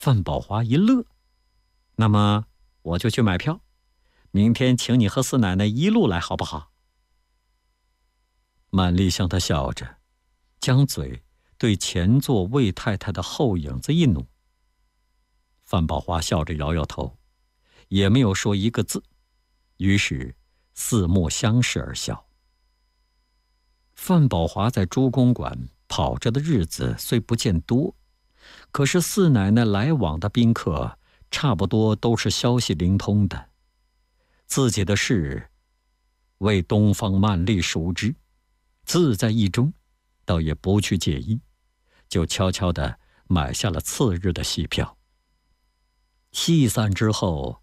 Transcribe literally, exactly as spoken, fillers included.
范宝华一乐，那么我就去买票，明天请你和四奶奶一路来好不好？满丽向他笑着，将嘴对前座魏太太的后影子一努。范宝华笑着摇摇头，也没有说一个字，于是四目相视而笑。范宝华在朱公馆跑着的日子虽不见多，可是四奶奶来往的宾客差不多都是消息灵通的，自己的事为东方曼丽熟知，自在意中，倒也不去介意，就悄悄地买下了次日的戏票。戏散之后，